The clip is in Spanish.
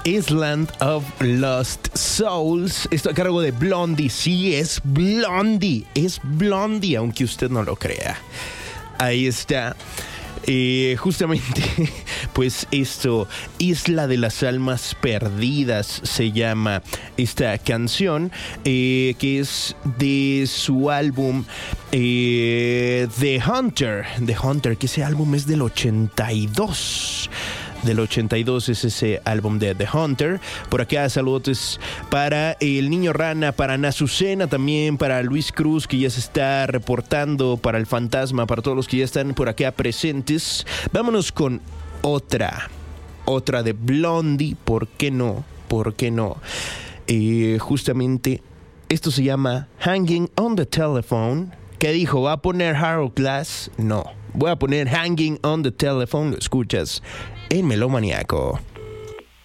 Island of Lost Souls. Esto a cargo de Blondie. Sí, es Blondie, aunque usted no lo crea. Ahí está. Justamente, pues esto, Isla de las Almas Perdidas se llama esta canción, que es de su álbum The Hunter, que ese álbum es del 82. Del 82 es ese álbum de The Hunter. Por acá saludos para el Niño Rana, para Nazucena también, para Luis Cruz, que ya se está reportando, para el Fantasma, para todos los que ya están por acá presentes. Vámonos con otra de Blondie, ¿por qué no? Justamente esto se llama Hanging on the Telephone. ¿Qué dijo? ¿Va a poner Harold Glass? No, voy a poner Hanging on the Telephone. Lo escuchas en Melómaniaco.